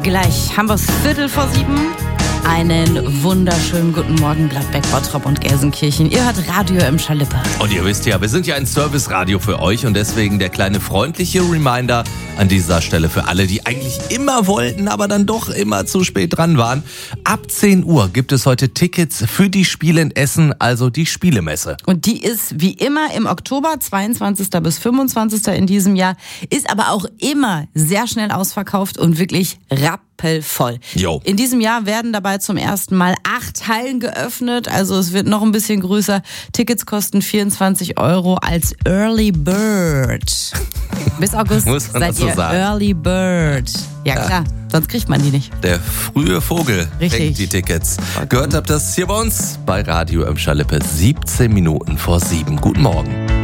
Gleich haben wir es 6:15. Einen wunderschönen guten Morgen, Gladbeck, Bottrop und Gelsenkirchen. Ihr hört Radio im Schalippe. Und ihr wisst ja, wir sind ja ein Service-Radio für euch und deswegen der kleine freundliche Reminder an dieser Stelle für alle, die eigentlich immer wollten, aber dann doch immer zu spät dran waren. Ab 10 Uhr gibt es heute Tickets für die Spiele in Essen, also die Spielemesse. Und die ist wie immer im Oktober, 22. bis 25. in diesem Jahr, ist aber auch immer sehr schnell ausverkauft und wirklich rappelvoll. Jo. In diesem Jahr werden dabei zum ersten Mal 8 Hallen geöffnet, also es wird noch ein bisschen größer. Tickets kosten 24 € als Early Bird. Bis August Muss man seid dazu ihr sagen. Early Bird. Ja klar, sonst kriegt man die nicht. Der frühe Vogel Richtig. fängt die Tickets. Gehört habt das hier bei uns bei Radio im Schalippe, 17 Minuten vor 7. Guten Morgen.